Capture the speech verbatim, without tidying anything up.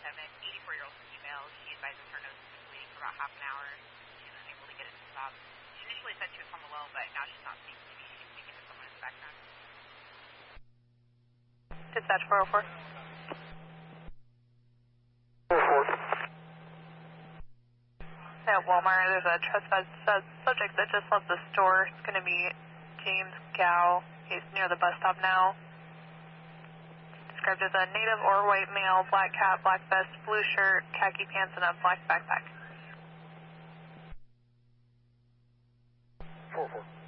seven, eighty-four-year-old female. She advises her nose has been bleeding for about half an hour. She was able to get it to stop. She initially said she was home alone, but now she's not speaking to me. She's speaking to someone in the background. Dispatch four oh four. four oh four. At Walmart, there's a trespass uh, subject that just left the store. It's going to be James Gow. He's near the bus stop now. Described as a native or white male, black cap, black vest, blue shirt, khaki pants, and a black backpack. four oh four.